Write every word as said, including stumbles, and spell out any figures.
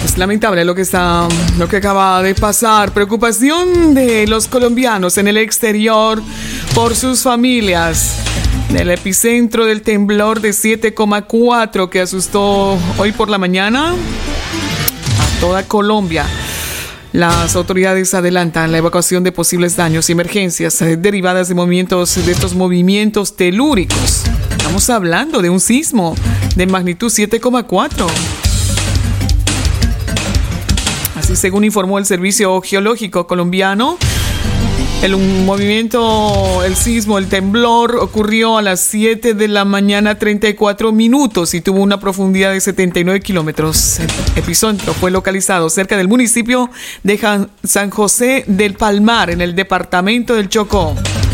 Es lamentable lo que está, lo que acaba de pasar. Preocupación de los colombianos en el exterior por sus familias. En el epicentro del temblor de siete coma cuatro que asustó hoy por la mañana a toda Colombia. Las autoridades adelantan la evacuación de posibles daños y emergencias derivadas de movimientos de estos movimientos telúricos. Estamos hablando de un sismo de magnitud siete coma cuatro. Así según informó el Servicio Geológico Colombiano, el movimiento, el sismo, el temblor ocurrió a las siete de la mañana treinta y cuatro minutos y tuvo una profundidad de setenta y nueve kilómetros. El epicentro fue localizado cerca del municipio de San José del Palmar, en el departamento del Chocó.